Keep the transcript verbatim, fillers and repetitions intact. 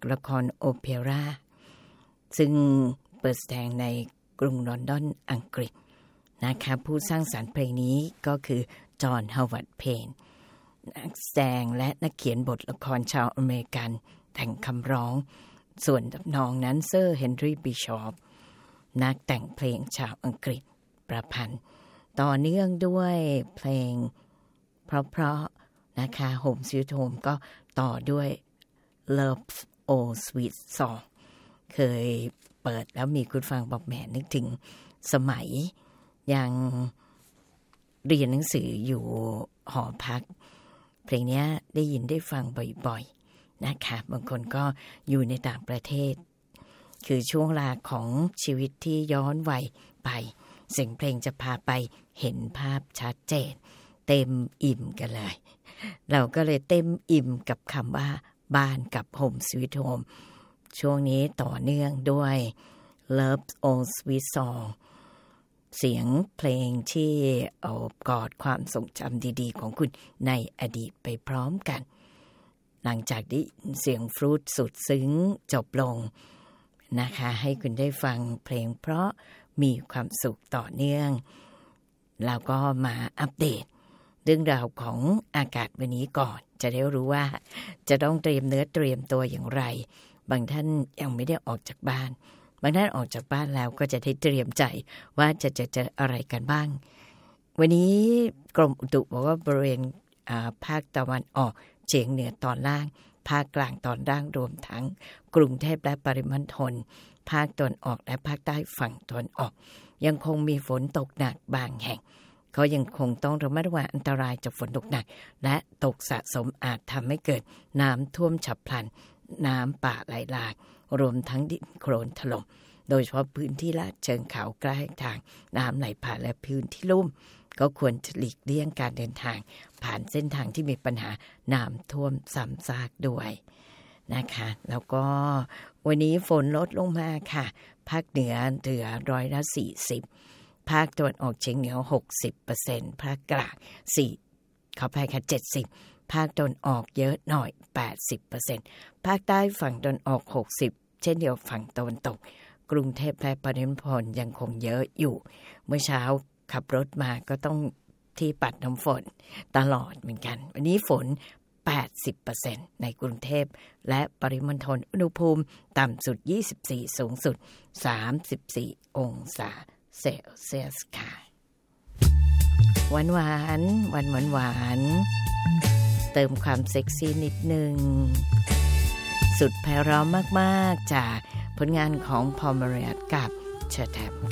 ละครโอเปร่าซึ่งเปิดแสดงในกรุงลอนดอนอังกฤษนะคะผู้สร้างสรรค์เพลงนี้ก็คือจอห์น ฮาวาร์ด เพนนักแสดงและนักเขียนบทละครชาวอเมริกันแต่งคำร้องส่วนทำนองนั้นเซอร์เฮนรี่บิชอปนักแต่งเพลงชาวอังกฤษประพันธ์ต่อเนื่องด้วยเพลงเพราะๆนะคะ Home Sweet Home ก็ต่อด้วย Love Oh Sweet Song เคยเปิดแล้วมีคุณฟังบอกแหมนึกถึงสมัยยังเรียนหนังสืออยู่หอพักเพลงนี้ได้ยินได้ฟังบ่อยๆนะคะบางคนก็อยู่ในต่างประเทศคือช่วงเวลาของชีวิตที่ย้อนวัยไปเสียงเพลงจะพาไปเห็นภาพชัดเจนเต็มอิ่มกันเลยเราก็เลยเต็มอิ่มกับคำว่าบ้านกับ Home Sweet Home ช่วงนี้ต่อเนื่องด้วย Love Oh Sweet Song เสียงเพลงที่เอากอดความทรงจำดีๆของคุณในอดีตไปพร้อมกันหลังจากที่เสียงฟลูตสุดซึ้งจบลงนะคะให้คุณได้ฟังเพลงเพราะมีความสุขต่อเนื่องแล้วก็มาอัปเดตเรื่องราวของอากาศวันนี้ก่อนจะได้รู้ว่าจะต้องเตรียมเนื้อเตรียมตัวอย่างไรบางท่านยังไม่ได้ออกจากบ้านบางท่านออกจากบ้านแล้วก็จะได้เตรียมใจว่าจะจะเจออะไรกันบ้างวันนี้กรมอุตุบอกว่าบริเวณภาคตะวันออกเฉียงเหนือตอนล่างภาคกลางตอนล่างรวมทั้งกรุงเทพและปริมณฑลภาคตะวันออกและภาคใต้ฝั่งตะวันออกยังคงมีฝนตกหนักบางแห่งเขายังคงต้องระมัดระวังอันตรายจากฝนตกหนักและตกสะสมอาจทำให้เกิดน้ำท่วมฉับพลันน้ำป่าไหลหลากรวมทั้งดินโคลนถล่มโดยเฉพาะพื้นที่ลาดเชิงเขาใกล้ทางน้ำไหลผ่านและพื้นที่ลุ่มก็ควรหลีกเลี่ยงการเดินทางผ่านเส้นทางที่มีปัญหาน้ำท่วมซ้ำซากด้วยนะคะแล้วก็วันนี้ฝนลดลงมาค่ะภาคเหนือเหลือร้อยละสี่สิบภาคตะวันออกเฉียงเหนือ หกสิบเปอร์เซ็นต์ ภาคกลางสี่ขออภัยค่ะเจ็ดสิบภาคตะวันออกเยอะหน่อย แปดสิบเปอร์เซ็นต์ ภาคใต้ฝั่งตะวันออกหกสิบเช่นเดียวฝั่งตะวันตกกรุงเทพและปริมณฑลยังคงเยอะอยู่เมื่อเช้าขับรถมาก็ต้องที่ปัดน้ำฝนตลอดเหมือนกันวันนี้ฝน แปดสิบเปอร์เซ็นต์ ในกรุงเทพและปริมณฑลอุณหภูมิต่ำสุดยี่สิบสี่สูงสุดสามสิบสี่องศาเซลเซียสค่ะหวานหวานหวานหวานหวานเติมความเซ็กซี่นิดนึงสุดไพเราะมากๆจากผลงานของพอล มาเรียตกับเชอร์แทม